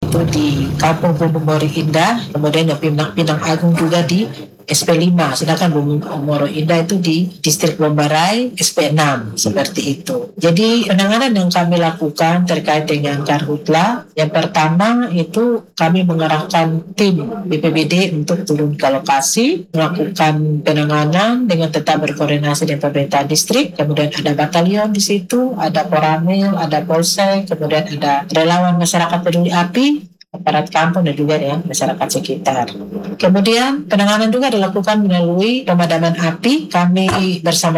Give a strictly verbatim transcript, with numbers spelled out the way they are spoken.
itu di Kampung Bumbu Mori Indah, kemudian yang Pinang, Pinang Agung juga di S P lima, sedangkan Bumbu Mori Indah itu di Distrik Bombarai S P enam, seperti itu. Jadi penanganan yang kami lakukan terkait dengan karhutla, yang pertama itu kami mengerahkan tim B P B D untuk turun ke lokasi, melakukan penanganan dengan tetap berkoordinasi dengan pemerintah distrik, kemudian ada batalion di situ, ada Poramil, ada Polsek, kemudian ada relawan masyarakat peduli api, aparat kampung dan juga ya masyarakat sekitar. Kemudian penanganan juga dilakukan melalui pemadaman api. Kami bersama